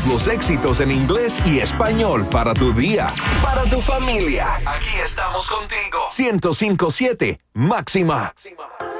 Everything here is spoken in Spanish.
todos los éxitos en inglés y español para tu día, para tu familia. Aquí estamos contigo. 105.7 Máxima.